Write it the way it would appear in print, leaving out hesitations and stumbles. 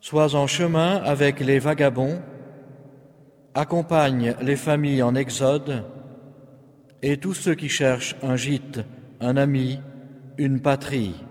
Sois en chemin avec les vagabonds, accompagne les familles en exode et tous ceux qui cherchent un gîte, un ami, une patrie.